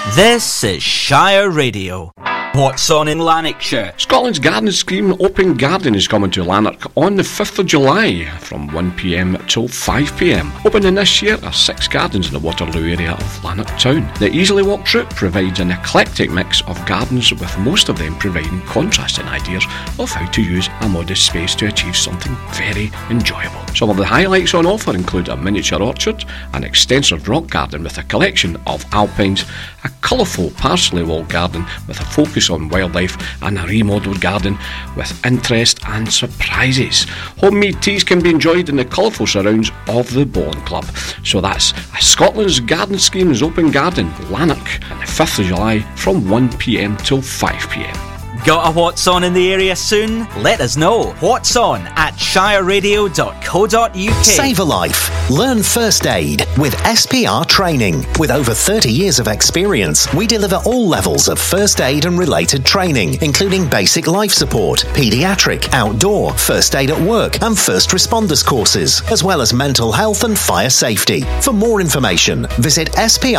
This is Shire Radio. What's on in Lanarkshire? Scotland's Garden Scheme Open Garden is coming to Lanark on the 5th of July from 1pm till 5pm. Opening this year are 6 gardens in the Waterloo area of Lanark Town. The easily walked route provides an eclectic mix of gardens, with most of them providing contrasting ideas of how to use a modest space to achieve something very enjoyable. Some of the highlights on offer include a miniature orchard, an extensive rock garden with a collection of alpines, a colourful parsley wall garden with a focus on wildlife, and a remodelled garden with interest and surprises. Homemade teas can be enjoyed in the colourful surrounds of the Bowling Club. So that's Scotland's Garden Schemes Open Garden, Lanark, on the 5th of July from 1pm till 5pm. Got a What's On in the area soon? Let us know. What's On at shireradio.co.uk. Save a life. Learn first aid with SPR Training. With over 30 years of experience, we deliver all levels of first aid and related training, including basic life support, paediatric, outdoor, first aid at work, and first responders courses, as well as mental health and fire safety. For more information, visit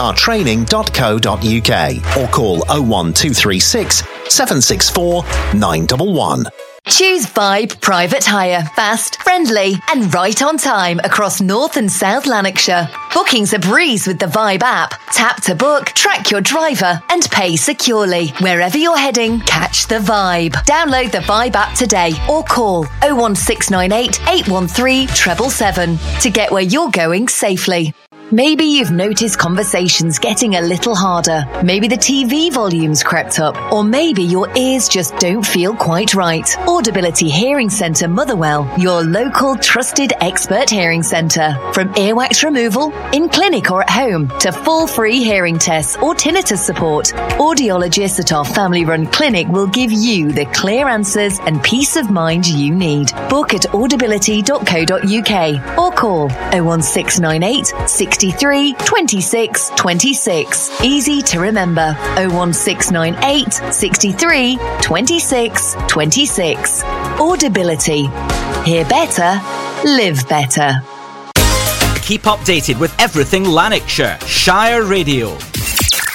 sprtraining.co.uk or call 01236 764 911. Choose Vibe Private Hire. Fast, friendly and right on time across North and South Lanarkshire. Booking's a breeze with the Vibe app. Tap to book, track your driver and pay securely. Wherever you're heading, catch the vibe. Download the Vibe app today or call 01698 813 777 to get where you're going safely. Maybe you've noticed conversations getting a little harder. Maybe the TV volume's crept up. Or maybe your ears just don't feel quite right. Audibility Hearing Centre Motherwell, your local trusted expert hearing centre. From earwax removal, in clinic or at home, to full free hearing tests or tinnitus support, audiologists at our family-run clinic will give you the clear answers and peace of mind you need. Book at audibility.co.uk or call 01698 63 26 26. Easy to remember. 01698 63 26 26. Audibility. Hear better, live better. Keep updated with everything Lanarkshire. Shire Radio.